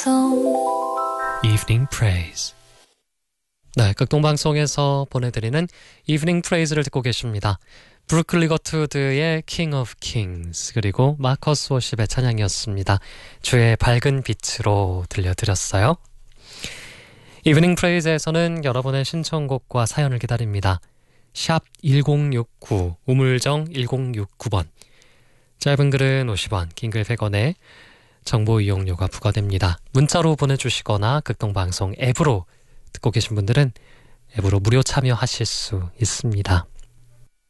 Evening Praise. 네, 극동방송에서 보내드리는 Evening Praise를 듣고 계십니다. 브루클 리거트우드의 King of Kings 그리고 마커스 워십의 찬양이었습니다. 주의 밝은 빛으로 들려드렸어요. Evening Praise에서는 여러분의 신청곡과 사연을 기다립니다. 샵 1069 우물정 1069번. 짧은 글은 50원, 긴 글 100원에 정보 이용료가 부과됩니다. 문자로 보내주시거나 극동방송 앱으로 듣고 계신 분들은 앱으로 무료 참여하실 수 있습니다.